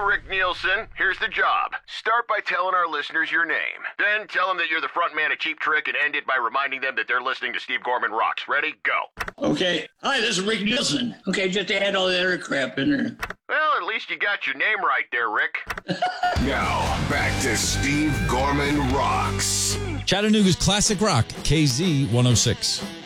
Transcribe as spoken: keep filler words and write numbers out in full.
Rick Nielsen. Here's the job. Start by telling our listeners your name. Then tell them that you're the front man of Cheap Trick and end it by reminding them that they're listening to Steve Gorman Rocks. Ready? Go. Okay. Hi, this is Rick Nielsen. Okay, just add all the other crap in there. Well, at least you got your name right there, Rick. Now, back to Steve Gorman Rocks. Chattanooga's classic rock, K Z one oh six.